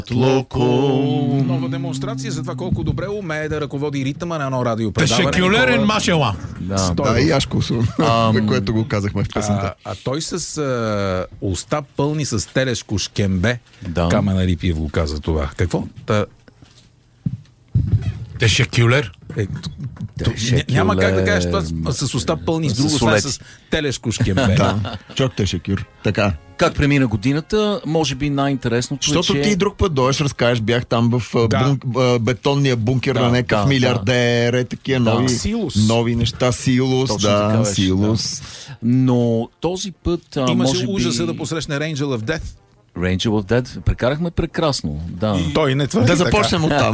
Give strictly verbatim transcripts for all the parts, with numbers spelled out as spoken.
Локом. Нова демонстрация за това колко добре умее да ръководи ритъма на едно радиопредаване. Тешекюлерен машела. Да, да, и аз кусвам, um... което го казахме в песента. А, а той с а, уста пълни с телешко шкембе, да. Камен Арипиев го каза това. Какво? Та... Тешекюлер. Е, няма как да кажеш това с уста пълни с друго, това е с телешко шкембе. Да, чок тешекюр. Така. Как премина годината, може би най-интересното е, защото че... ти друг път дойдеш, разкажеш, бях там в да. бун... бетонния бункер да, на някакъв да, милиардер, е такива да. нови, нови неща, Силус, точно да, беше, Силус. Да. Но този път а, имаше може ужаса би... да посрещне Angel of Death. Angel of Death, прекарахме прекрасно, да. И той не твърди да започнем от там.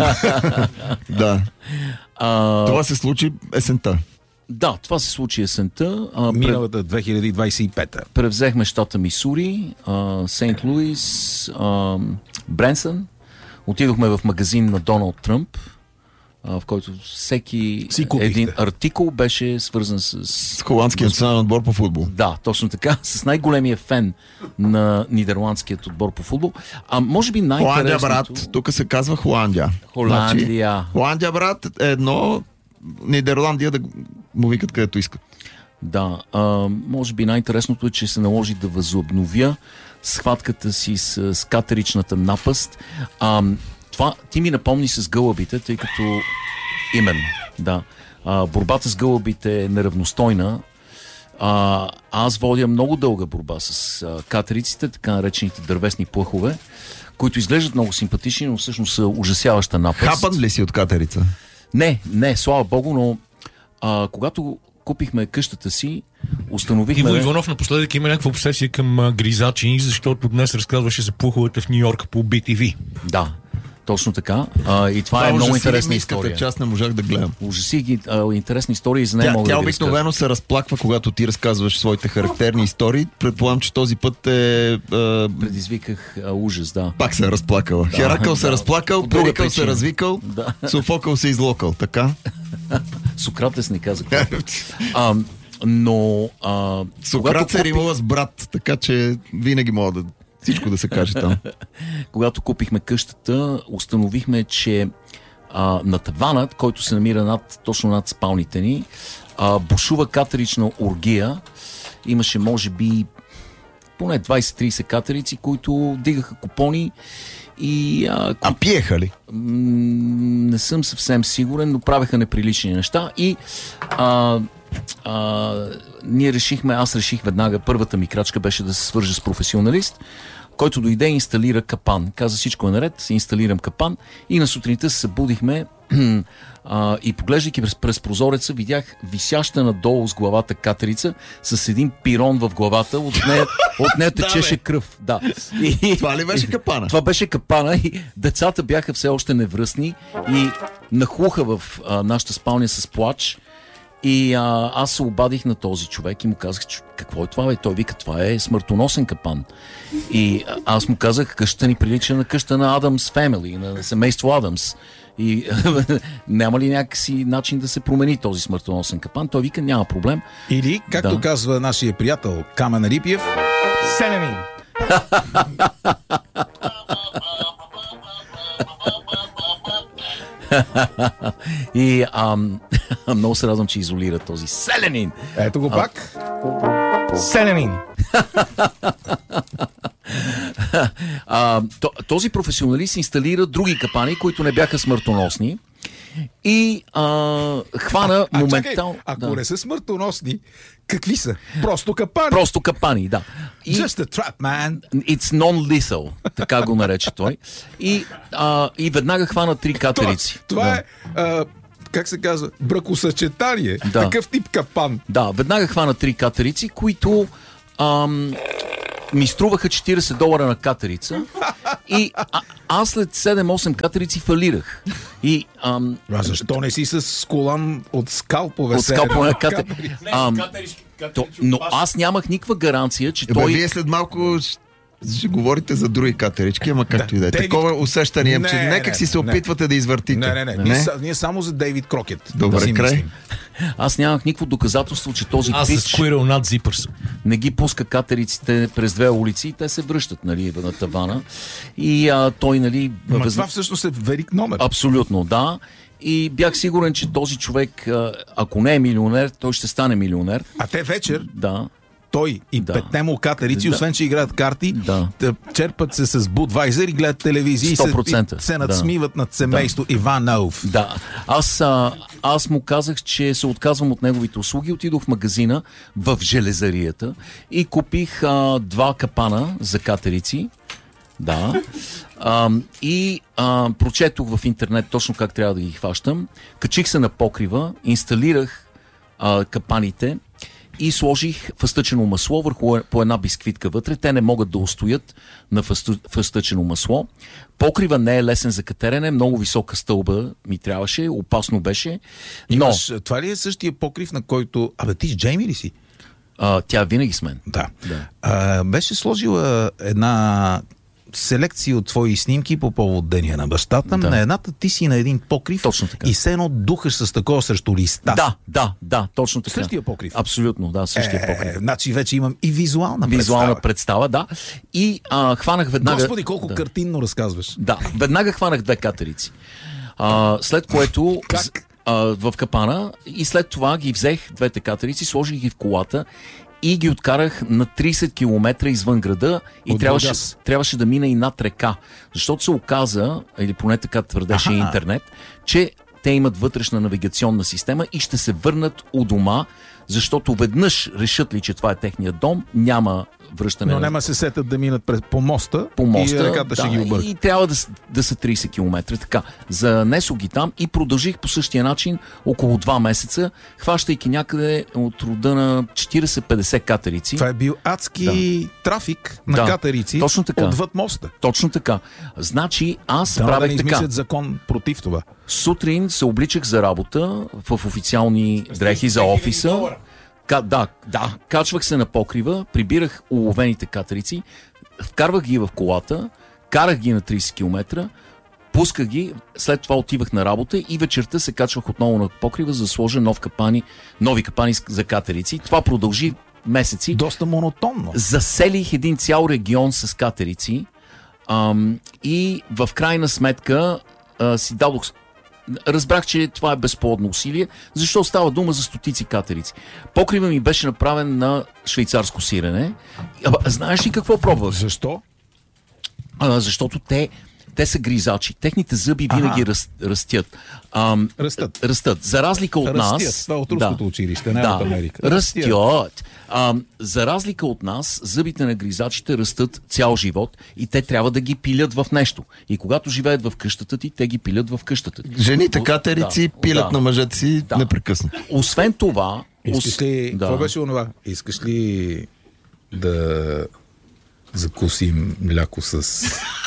Да. А... Това се случи есента. Да, това се случи есента. А, миналата две хиляди двадесет и пета. Превзехме щата Мисури, Сейнт Луис, а, Бренсън. Отидохме в магазин на Доналд Тръмп, а, в който всеки един артикул беше свързан с... С холандския национален отбор по футбол. Да, точно така. С най-големия фен на нидерландският отбор по футбол. А може би най-интересното... Холандия, брат. Тук се казва Холандия. Холандия. Значи, Холандия, брат, е едно... Нидерландия да му викат където искат. Да, а, може би най-интересното е, че се наложи да възобновя схватката си с, с катеричната напаст. А, това ти ми напомни с гълъбите, тъй като именно, да. А, борбата с гълъбите е неравностойна. А, аз водя много дълга борба с а, катериците, така наречените дървесни плъхове, които изглеждат много симпатични, но всъщност са ужасяваща напаст. Хапан ли си от катерица? Не, не, слава богу, но а, когато купихме къщата си, установихме... Иво Иванов напоследък има някаква обсесия към а, гризачи, защото днес разказваше за плуховете в Ню Йорк по Би Ти Ви. Да, точно така. А, и това, това е много интересна история. Че аз не можах да гледам. Ужаси ги а, интересни истории, за нея тя, мога тя да ви обикновено разкажа. се разплаква, когато ти разказваш своите характерни истории. Предполагам, че този път е... А... Предизвиках а, ужас, да. Пак се е разплакала. Да, Херакъл да, се е разплакал, Перикъл се е развикал, да. Софокъл се излокал, така? Сократес не каза. а, но... А, Сократ се купи... римува с брат, така че винаги мога да... Всичко да се каже там. Когато купихме къщата, установихме, че а, на таванът, който се намира над, точно над спалните ни, а, бушува катерична оргия. Имаше, може би, поне двайсет-трийсет катерици, които дигаха купони и... А, а пиеха ли? М- не съм съвсем сигурен, но правеха неприлични неща и... А, А, ние решихме, аз реших веднага, първата ми крачка беше да се свържа с професионалист, който дойде и инсталира капан. Каза, всичко е наред, инсталирам капан и на сутринта се събудихме а, и поглеждайки през, през прозореца, видях висяща надолу с главата катерица с един пирон в главата, от нея, от нея течеше кръв. Да. И, това ли беше капана? Това беше капана и децата бяха все още невръстни и нахлуха в а, нашата спалня с плач. И а, аз се обадих на този човек и му казах, че какво е това, бе? Той вика, това е смъртоносен капан. И аз му казах, къщата ни прилича на къща на Адамс Фемели, на семейство Адамс. И няма ли някакси начин да се промени този смъртоносен капан? Той вика, няма проблем. Или, както да. казва нашия приятел Камен Арипиев, Сенемин. И ам, много се радвам, че изолира този селянин. Ето го пак. Селянин. а, този професионалист инсталира други капани, които не бяха смъртоносни. И а, хвана а, моментално... Чакай, ако да. не са смъртоносни, какви са? Просто капани. Просто капани, да. И, Just a trap, man. It's non-lethal, така го нарече той. И, а, и веднага хвана три катерици. Това, това да. е... А, как се казва? Бракосъчетание. Да. Такъв тип капан. Да, веднага хвана три катерици, които... Ам, ми струваха четирийсет долара на катерица и а, аз след седем-осем катерици фалирах. И, ам, а защо не си с колан от скалпове? От скалпове на катери. Ам, то, но аз нямах никаква гаранция, че Ебе, той... Вие след малко ще говорите за други катерички, ама както и да е. Такова усещане имам, че някак си се опитвате не. да извъртите. Не, не, не. не? Ние, ние само за Дейвид Крокет. Добре, да край. Аз нямах никакво доказателство, че този Аз пич с Squirrel над Zippers. не ги пуска катериците през две улици и те се връщат, нали, на тавана. И а, той, нали... Ма въз... това всъщност е велик номер. Абсолютно, да. И бях сигурен, че този човек, ако не е милионер, той ще стане милионер. А те вечер... Да. Той и да. петне му катерици, да. освен че играят карти, да. черпат се с Будвайзер и гледат телевизии сто процента. и се надсмиват да. над семейство да. Иванов. Да. Аз, а, аз му казах, че се отказвам от неговите услуги. Отидох в магазина в железарията и купих а, два капана за катерици. Да. А, и а, прочетох в интернет точно как трябва да ги хващам. Качих се на покрива, инсталирах а, капаните и сложих фъстъчено масло върху по една бисквитка вътре. Те не могат да устоят на фъстъчено масло. Покрива не е лесен за катерене, много висока стълба ми трябваше, опасно беше. Но... Имаш, това ли е същия покрив, на който... Абе, ти с Джейми ли си? А, тя винаги с мен. Да. да. А, беше сложила една селекции от твои снимки по повод деня на бащата. Да. На едната ти си на един покрив и все едно духаш с такова срещу листа. Да, да, да, точно така. Същия покрив. Абсолютно, да, същия е, покрив. Значи вече имам и визуална представа. Визуална представа, да. И а, хванах веднага... Господи, колко да. картинно разказваш. Да, веднага хванах две катерици. А, след което... Как? А, в капана и след това ги взех двете катерици, сложих ги в колата и ги откарах на трийсет километра извън града и трябваше, трябваше да мина и над река. Защото се оказа, или поне така твърдеше Аха. интернет, че те имат вътрешна навигационна система и ще се върнат у дома, защото веднъж решат ли, че това е техният дом, няма връщане. Но няма се сетят да минат през, по моста, по моста и ръката да, ще ги обърка. И трябва да, да са трийсет километра. Така, занесох ги там и продължих по същия начин около два месеца, хващайки някъде от рода на четирийсет-петдесет катерици. Това е бил адски да. трафик на да, катерици точно така. отвъд моста. Точно така. Значи аз да, правех да не така. измислят закон против това. Сутрин се обличах за работа в официални дрехи за офиса. Ка, да, да, качвах се на покрива, прибирах уловените катерици, вкарвах ги в колата, карах ги на трийсет километра, пусках ги, след това отивах на работа и вечерта се качвах отново на покрива, за да сложа нов капани, нови капани за катерици. Това продължи месеци. Доста монотонно. Заселих един цял регион с катерици ам, и в крайна сметка а, си дадох... Разбрах, че това е безплодно усилие, защото става дума за стотици катерици. Покрива ми беше направен на швейцарско сирене. А, знаеш ли какво пробвах? Защо? А, защото те, те са гризачи. Техните зъби винаги раз, растят. Ам, растат. Растат. За разлика от растят. нас... Това от руското да, училище, не да, от Америка. Растят. Ам, за разлика от нас, зъбите на гризачите растат цял живот и те трябва да ги пилят в нещо. И когато живеят в къщата ти, те ги пилят в къщата ти. Жените катерици да, пилят да, на мъжете си да. непрекъснато. Освен това... Искаш ли... Да. Това беше онова? Искаш ли да закусим мляко с...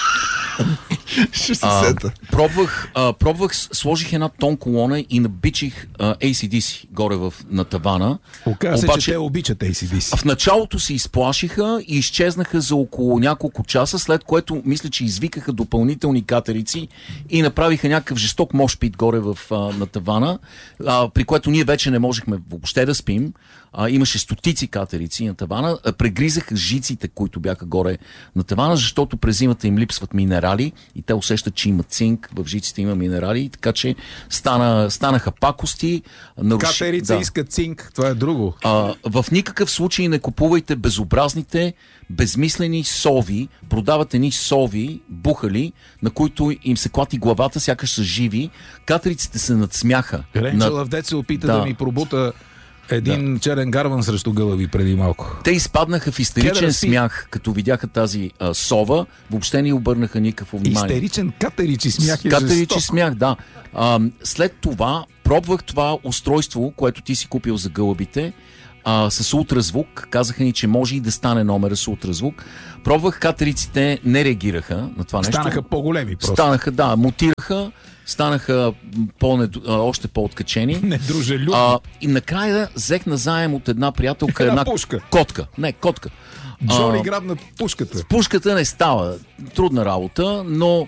а, пробвах, а, пробвах, сложих една тон колона и набичих а, ей си ди си горе в, на тавана. Оказа се, че те обичат ей си ди си. В началото се изплашиха и изчезнаха за около няколко часа, след което мисля, че извикаха допълнителни катерици и направиха някакъв жесток мошпит горе в, а, на тавана, а, при което ние вече не можехме въобще да спим. А, имаше стотици катерици на тавана, а, прегризаха жиците, които бяха горе на тавана, защото през зимата им липсват минерали и те усещат, че имат цинк, в жиците има минерали, така че стана, станаха пакости. Наруши... Катерица да. Иска цинк, това е друго. А, в никакъв случай не купувайте безобразните, безмислени сови, продават едни сови, бухали, на които им се клати главата, сякаш са живи. Катериците се надсмяха. Ренчо Лавдец се опита да, да ми пробута един да. черен гарван срещу гълъби преди малко. Те изпаднаха в истеричен смях, като видяха тази а, сова. Въобще не обърнаха никакво внимание. Истеричен катеричи смях е Катеричи жесток. смях, да. А, след това пробвах това устройство, което ти си купил за гълъбите, а, с ултразвук. Казаха ни, че може и да стане номера с ултразвук. Пробвах, катериците не реагираха на това нещо. Станаха по-големи просто. Станаха, да, мутираха. Станаха по още по-откачени. Недружелюбни. А, и накрая взех назаем от една приятелка една, една пушка. котка. Не, котка. Джони грабна пушката. С пушката не става. Трудна работа, но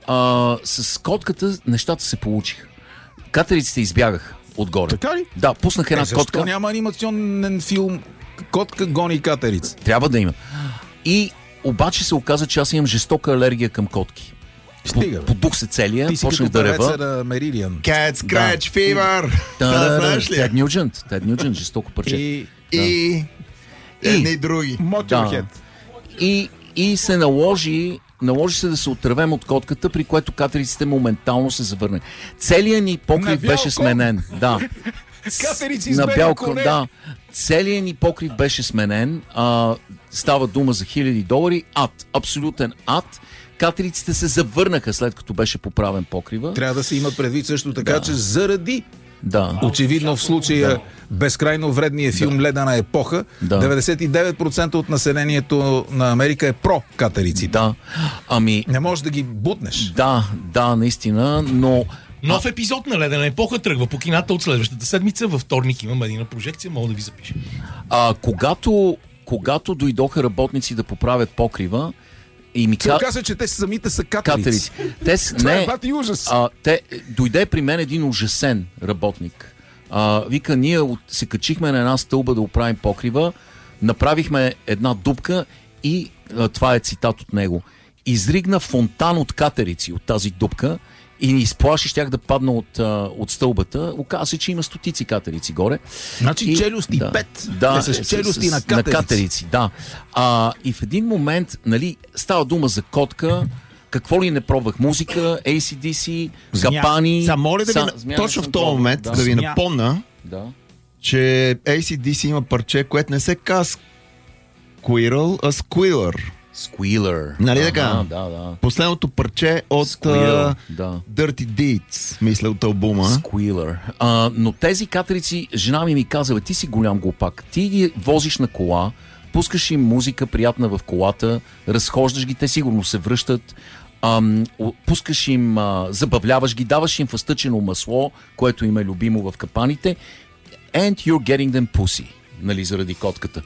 а, с котката нещата се получиха. Катериците избягаха отгоре. Така ли? Да, пуснах една е, защо котка. няма анимационен филм "Котка гони катерица"? Трябва да има. И обаче се оказа, че аз имам жестока алергия към котки. Стига, Подух се целия, ти си почнах като да рева. на Меридиан. Cat Scratch Fever. Да, знаеш ли? Тед Нюджент. Тед Нюджент, жестоко парче. И... И... Едни и други. Motorhead. И, и се наложи Наложи се да се отървем от котката, при което катериците моментално се завърне. Целият ни покрив беше сменен. Да. Катерици на бял кон, да. Целият ни покрив беше сменен. А, става дума за хиляди долари. Ад. Абсолютен ад. Катериците се завърнаха, след като беше поправен покрива. Трябва да се имат предвид също така, да. че заради да. очевидно в случая да. безкрайно вредния филм да. "Ледена епоха", да. деветдесет и девет процента от населението на Америка е про катериците. Да. Ами... Не можеш да ги бутнеш. Да, да, наистина, но... Нов епизод на "Ледена епоха" тръгва по кината от следващата седмица. Във вторник имам една прожекция, мога да ви запиша. А, когато, когато дойдоха работници да поправят покрива, и ми се оказа, че те самите са катерици. катерици. Те с... Това не, е бати ужас. А, те, дойде при мен един ужасен работник. А, вика, ние от, се качихме на една стълба да оправим покрива, направихме една дупка и а, това е цитат от него. Изригна фонтан от катерици от тази дупка и ни изплаши, щях да падна от, а, от стълбата. Оказа се, че има стотици катерици горе. Значи и, челюсти да, пет. Да, с челюсти с, на катерици. На катерици да. А, и в един момент, нали, става дума за котка, какво ли не пробвах? Музика, Ей Си Ди Си, Капани. Са, моля да ви, са, точно в този момент да, да ви напомня, да. че Ей Си Ди Си има парче, което не се казва Squirrel, а Squealer. Squealer. Нали така? Да, да. Последното парче от Squealer, да. Dirty Deeds, мисля, от албума. Squealer. А, но тези катерици, жена ми ми каза, бе, ти си голям глупак. Ти ги возиш на кола, пускаш им музика приятна в колата, разхождаш ги, те сигурно се връщат, ам, пускаш им, а, забавляваш ги, даваш им фъстъчено масло, което им е любимо в капаните, and you're getting them pussy. Нали, заради котката.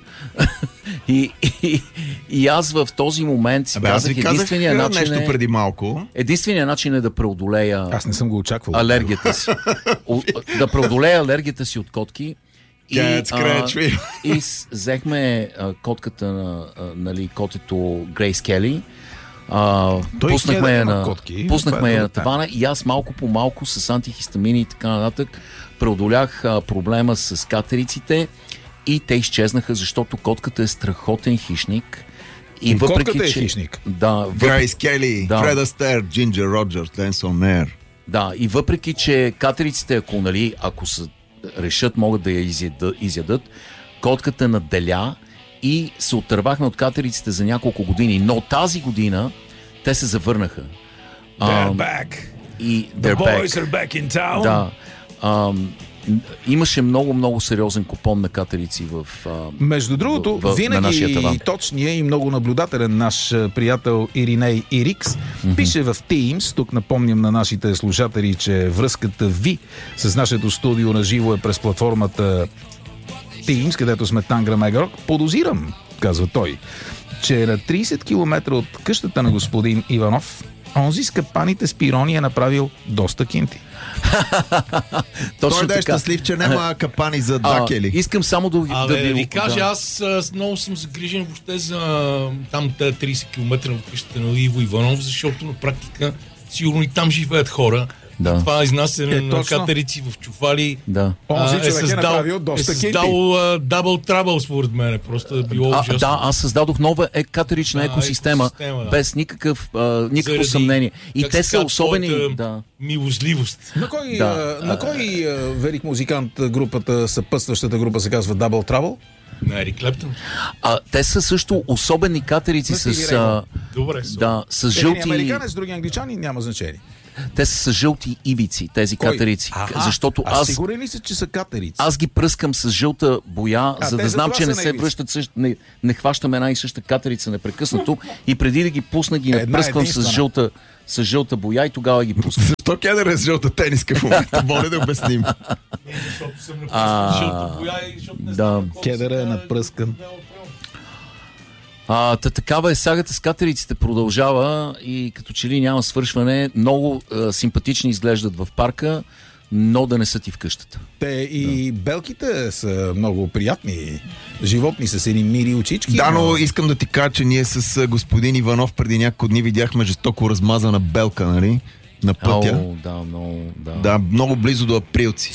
и, и, и аз в този момент си Абе, казах, единствения начин нещо е, преди малко. единствения начин е да преодолея аз не съм го очаквал. алергията си. Да преодолея алергията си от котки. И, а, и с, взехме а, котката на а, нали, котето Грейс Кели. А, пуснахме я на, котки, пуснахме я на тавана и аз малко по малко с антихистамини и така нататък преодолях а, проблема с катериците и те изчезнаха, защото котката е страхотен хищник. И, и въпреки, котката е че, хищник. Да, Грейс Кели, Фред Астер, Джинджер Роджерс, Dance on Air. Да, и въпреки, че катериците, ако, нали, ако са, решат, могат да я изядат, изядат, котката наделя и се отървахме от катериците за няколко години. Но тази година те се завърнаха. They're um, back. И The boys back. are back in town. Да. Um, имаше много-много сериозен купон на катерици в а, между другото, в, в, винаги точния и много наблюдателен наш приятел Ириней Ирикс mm-hmm. пише в Teams, тук напомням на нашите слушатели, че връзката ви с нашето студио на живо е през платформата Teams, където сме Тангра Мегарок. Подозирам, казва той, че на трийсет километра от къщата на господин Иванов онзи с капаните с пирони е направил доста кинти. Точно той да е щастлив, че няма капани за дакели. Искам само да, а, да бе, ви... ви кажа, да. аз много съм загрижен въобще за там трийсет километра от къщата на Иво Иванов, защото на практика сигурно и там живеят хора. Да. Това изнасяне е, на катерици в чуфали да. а, е създал, е е създал дабл трабъл според мен. Просто е било а, да, аз създадох нова е, катерична да, екосистема, екосистема да. без никакъв, а, никакво Заради, съмнение. И те са особени... Да. Милостливост. На кой, да. а, на кой а, велик музикант групата, съпътстващата група се казва Double Trouble? На Ерик Клептън. А, те са също особени катерици с... А, Добре, да, с жълти... Един американец, други англичани, няма значение. Те са с жълти ивици, тези Кой? катерици. Аха, защото аз... аз... сигурен ли си, че са катерици? Аз ги пръскам с жълта боя, а, за да знам, че не се връщат същ... не, не хващам една и съща катерица непрекъснато и преди да ги пусна ги напръсквам с жълта, с жълта боя и тогава ги пускам. Защо Кедър е с жълта тениска в момента? Моля да обясним. Защото съм напръскан с жълта боя и защото не знам. Кедър е напръскан. А, та, такава е сагата с катериците, продължава и като че ли няма свършване. Много а, симпатични изглеждат в парка, но да не са ти в къщата. Те и да. Белките са много приятни животни с едни мили очички. Да, но искам да ти кажа, че ние с господин Иванов преди няколко дни видяхме жестоко размазана белка, нали? На пътя. О, да, много, да. Да, много близо до Априлци.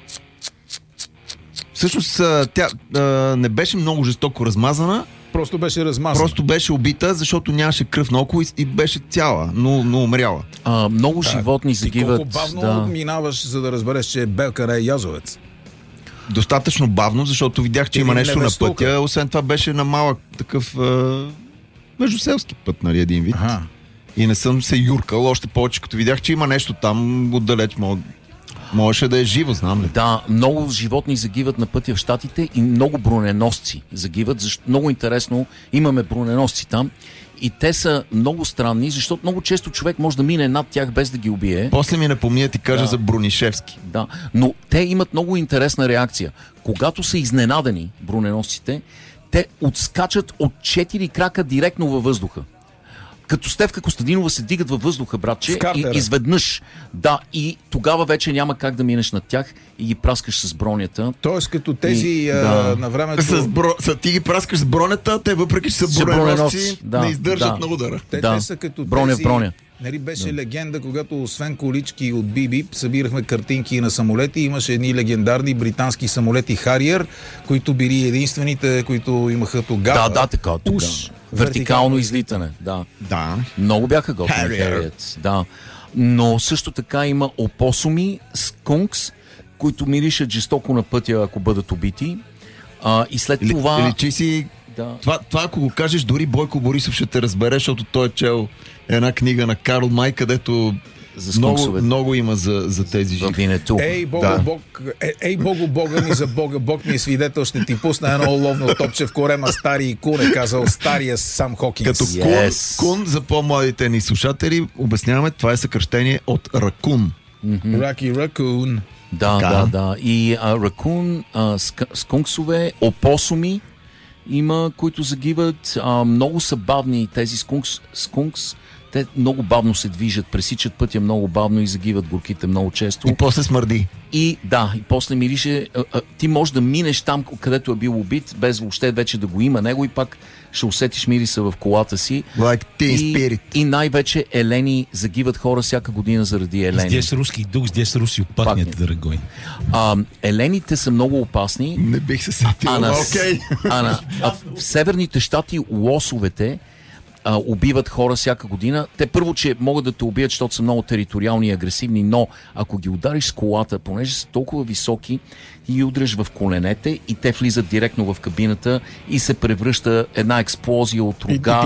Всъщност тя а, не беше много жестоко размазана. Просто беше размазана. Просто беше убита, защото нямаше кръв наоколо и, и беше цяла, но, но умряла. А, много да, животни загиват. Колко бавно да. минаваш, за да разбереш, че белка не е язовец? Достатъчно бавно, защото видях, че Или има нещо на пътя. Освен това беше на малък такъв а, междуселски път, нали, един вид. Ага. И не съм се юркал, още повече, като видях, че има нещо там отдалеч. Мог... Можеше да е живо, знам ли? Да, много животни загиват на пътя в Щатите и много броненосци загиват. Защо, много интересно, имаме броненосци там и те са много странни, защото много често човек може да мине над тях без да ги убие. После ми напомни да ти кажа да. за Бронишевски. Да, но те имат много интересна реакция. Когато са изненадани броненосците, те отскачат от четири крака директно във въздуха. Като Стефка Костадинова се дигат във въздуха, братче, и изведнъж. Да, и тогава вече няма как да минеш над тях и ги праскаш с бронята. Тоест като тези и, а, да. на времето... С бро... Ти ги праскаш с бронята, те въпреки че са броненосци, да, не издържат да. на удара. Те, да. те са като броня тези... в броня. Нали, беше да. легенда, когато освен колички от Биби събирахме картинки на самолети. Имаше едни легендарни британски самолети Хариер, които били единствените, които имаха тогава. Да, да, така, тогава. Уж, вертикално излитане. Да. да. Много бяха готини Хариет. Да. Но също така има опосуми, скункс, които миришат жестоко на пътя, ако бъдат убити. А, и след това... Личи си... Да. Това, това, ако го кажеш, дори Бойко Борисов ще те разбере, защото той е чел една книга на Карл Май, където за много, много има за, за тези живи. Ей, Богу, да. Бог, ей, ей, Богу, Бога ми за Бога, Бог ми е свидетел, ще ти пусна едно ловно топче в корема стари кун, е казал стария Сам Хокинс. Като yes. кун, кун, за по-младите ни слушатели, обясняваме, това е съкръщение от ракун. Mm-hmm. Раки ракун. Да, така. да, да. И а, ракун, а, скунксове, опосуми има, които загиват. А, много са бавни тези скункс, скункс. Те много бавно се движат, пресичат пътя много бавно и загиват горките много често. И после смърди. И да, и после мирише. А, а, ти можеш да минеш там, където е бил убит, без въобще вече да го има него и пак ще усетиш мириса в колата си. Like teen spirit. И, и най-вече елени, загиват хора всяка година заради елени. Здесь руски дух, здесь руси пахнет, дорогой. А, елените са много опасни. Не бих се сетил, а, на, okay. а, на, а в северните щати лосовете а, убиват хора всяка година. Те първо, че могат да те убият, защото са много териториални и агресивни, но ако ги удариш с колата, понеже са толкова високи, и ги удреш в коленете и те влизат директно в кабината и се превръща една експлозия от рога,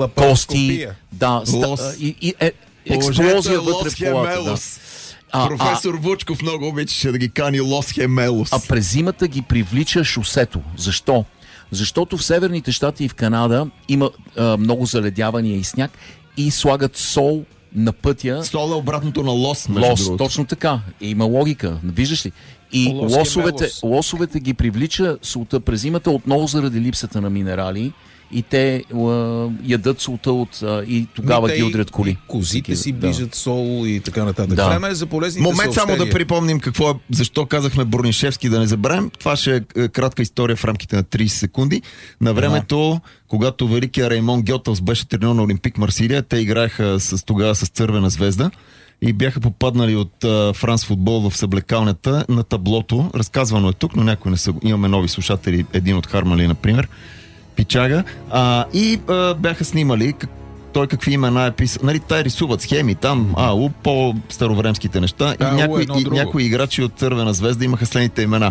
кости, да, ста, и, и е, експлозия вътре в колата. Да. А, Професор а, Вучков много обичаше да ги кани Лос Хемелос. А през зимата ги привлича шосето. Защо? Защото в северните щати и в Канада има а, много заледявания и сняг и слагат сол на пътя. Сол е обратното на лос. Лос, другото. Точно така. Има логика. Виждаш ли? И лосовете, лосовете ги привлича солта през зимата отново заради липсата на минерали и те а, ядат солта от, а, и тогава ги удрят коли. И козите си ближат да. сол и така нататък. Да. Време е за полезните Момент съобщения. Само да припомним какво е, защо казахме Бронишевски, да не забравим. Това ще е кратка история в рамките на трийсет секунди. На времето, ага. когато великият Раймон Гьотелс беше треньор на Олимпик Марсилия, те играеха с, тогава с Цървена звезда и бяха попаднали от uh, Франс футбол в съблекалнята на таблото. Разказвано е тук, но някои не са. Имаме нови слушатели, един от Хармали, например. Пичага. А, и а, бяха снимали как, той какви имена е писал. Нали, тай рисуват схеми там, ау, по-старовремските неща. А, и някои, у, и някои играчи от Цървена звезда имаха следните имена.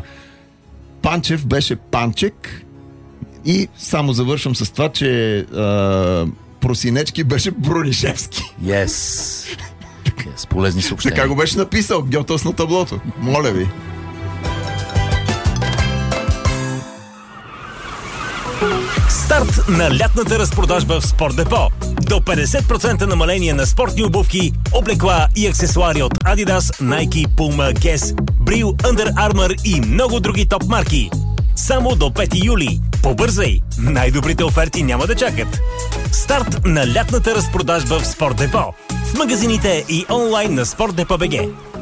Панчев беше Панчек и само завършвам с това, че а, Просинечки беше Бронишевски. Yes. Yes, полезни съобщения. Така го беше написал Гьотелс на таблото. Моля ви. Старт на лятната разпродажба в Спорт Депо. До петдесет процента намаление на спортни обувки, облекла и аксесуари от Adidas, Nike, Puma, Guess, Bril, Under Armour и много други топ марки. Само до пети юли. Побързай! Най-добрите оферти няма да чакат. Старт на лятната разпродажба в Спорт Депо. В магазините и онлайн на Спорт Депо БГ.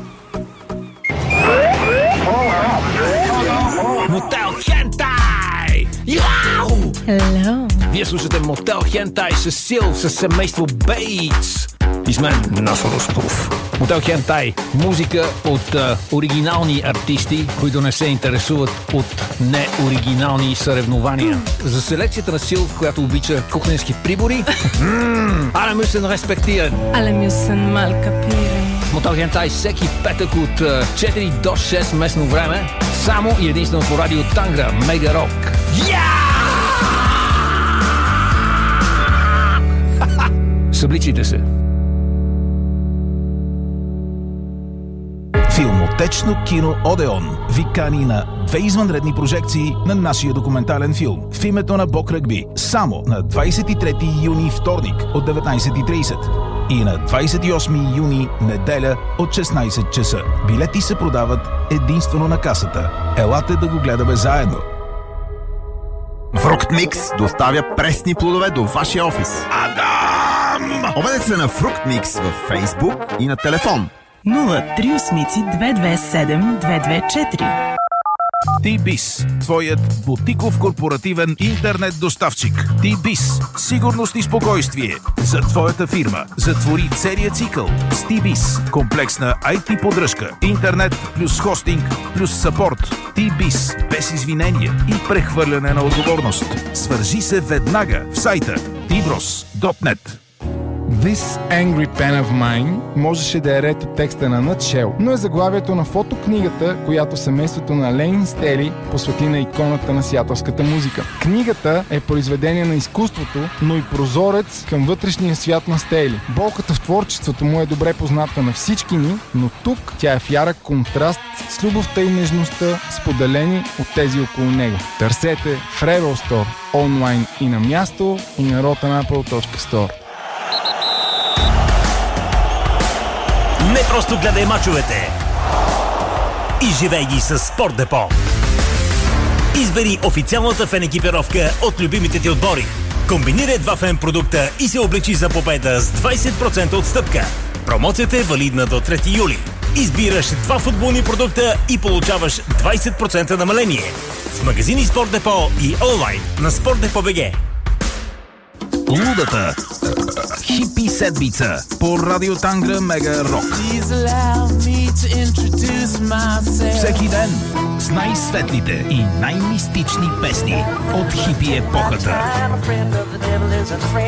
Мотел Хентай! Яу! Hello. Вие слушате Мотел Хентай с Сил, с семейство Бейтс. И с мен Насо Русков. Мотел Хентай. Музика от а, оригинални артисти, които не се интересуват от неоригинални съревнования. За селекцията на Сил, която обича кухненски прибори. Але мюсен респектиран. Але мюсен мал капиран. Мотел Хентай всеки петък от четири до шест местно време. Само и единствено по радио Тангра. Мега Рок. Събличите се. Филмотечно кино Одеон ви кани на две извънредни прожекции на нашия документален филм в името на Бог Ръгби само на двадесет и трети юни вторник от деветнадесет и тридесет и на двадесет и осми юни неделя от шестнадесет часа. Билети се продават единствено на касата. Елате да го гледаме заедно. Фруктмикс доставя пресни плодове до вашия офис. Адам! Обадете се на Фруктмикс във Фейсбук и на телефон нула три осмици две две седем две две четири. T-Biz, твоят бутиков корпоративен интернет доставчик. T-Biz, сигурност и спокойствие за твоята фирма. Затвори целия цикъл с T-Biz. Комплексна ай ти поддръжка, интернет плюс хостинг плюс съпорт. T-Biz, без извинения и прехвърляне на отговорност. Свържи се веднага в сайта ти брос точка нет. This Angry Pen of Mine можеше да е ред от текста на Nutshell, но е заглавието на фотокнигата, която семейството на Лейн Стели посвети на иконата на сиатълската музика. Книгата е произведение на изкуството, но и прозорец към вътрешния свят на Стели. Болката в творчеството му е добре позната на всички ни, но тук тя е в ярък контраст с любовта и нежността, споделени от тези около него. Търсете в Rebel Store, онлайн и на място, и на rotanapple точка store. Не просто гледай мачовете, изживей ги с Спорт Депо. Избери официалната фен екипировка от любимите ти отбори. Комбинирай два фен продукта и се облечи за победа с двадесет процента отстъпка. Промоцията е валидна до трети юли. Избираш два футболни продукта и получаваш двадесет процента намаление. С магазини Спорт Депо и онлайн на Спорт Депо БГ. Лудата хипи седмица по радио Тангра Мега Рок. Всеки ден с най-светлите и най-мистични песни от хипи епохата.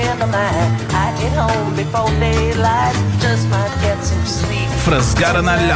В разгара на